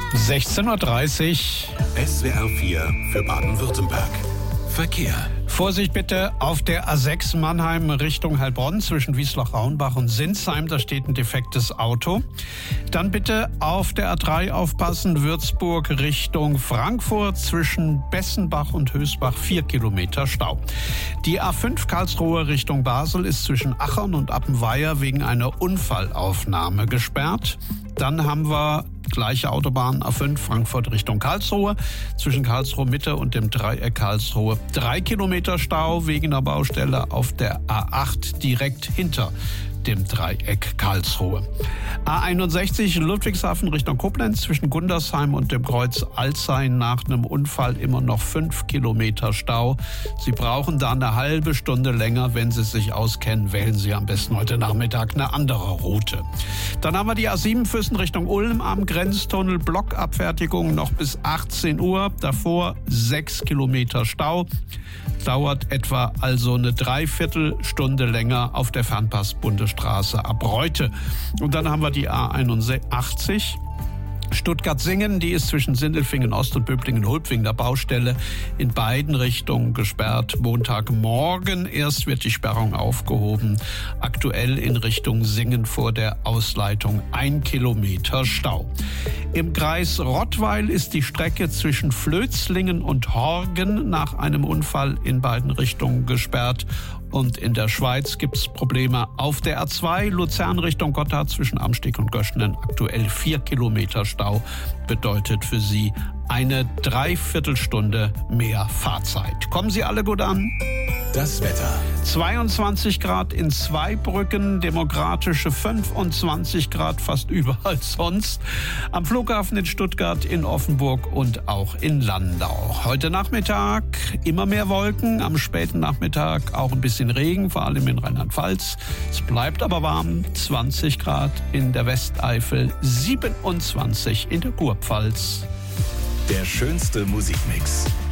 16:30 Uhr. SWR 4 für Baden-Württemberg. Verkehr. Vorsicht bitte auf der A6 Mannheim Richtung Heilbronn zwischen Wieslach-Rauenbach und Sinsheim. Da steht ein defektes Auto. Dann bitte auf der A3 aufpassen, Würzburg Richtung Frankfurt zwischen Bessenbach und Hösbach 4 Kilometer Stau. Die A5 Karlsruhe Richtung Basel ist zwischen Achern und Appenweier wegen einer Unfallaufnahme gesperrt. Dann haben wir gleiche Autobahn A5 Frankfurt Richtung Karlsruhe. Zwischen Karlsruhe Mitte und dem Dreieck Karlsruhe 3 Kilometer Stau wegen der Baustelle auf der A8 direkt hinter dem Dreieck Karlsruhe. A61 Ludwigshafen Richtung Koblenz zwischen Gundersheim und dem Kreuz Alzey nach einem Unfall immer noch 5 Kilometer Stau. Sie brauchen da eine halbe Stunde länger. Wenn Sie sich auskennen, wählen Sie am besten heute Nachmittag eine andere Route. Dann haben wir die A7 Füssen Richtung Ulm am Grenztunnel. Blockabfertigung noch bis 18 Uhr. Davor 6 Kilometer Stau. Dauert etwa also eine Dreiviertelstunde länger auf der Fernpass-Bundesstraße ab Reute. Und dann haben wir die A81 Stuttgart-Singen, die ist zwischen Sindelfingen Ost und Böblingen-Hulb wegen der Baustelle in beiden Richtungen gesperrt. Montagmorgen erst wird die Sperrung aufgehoben. Aktuell in Richtung Singen vor der Ausleitung 1 Kilometer Stau. Im Kreis Rottweil ist die Strecke zwischen Flötzlingen und Horgen nach einem Unfall in beiden Richtungen gesperrt. Und in der Schweiz gibt es Probleme auf der A2 Luzern Richtung Gotthard zwischen Amsteg und Göschenen. Aktuell 4 Kilometer Stau bedeutet für Sie eine Dreiviertelstunde mehr Fahrzeit. Kommen Sie alle gut an? Das Wetter. 22 Grad in Zweibrücken, demokratische 25 Grad fast überall sonst. Am Flughafen in Stuttgart, in Offenburg und auch in Landau. Heute Nachmittag immer mehr Wolken, am späten Nachmittag auch ein bisschen Regen, vor allem in Rheinland-Pfalz. Es bleibt aber warm, 20 Grad in der Westeifel, 27 in der Kurpfalz. Der schönste Musikmix.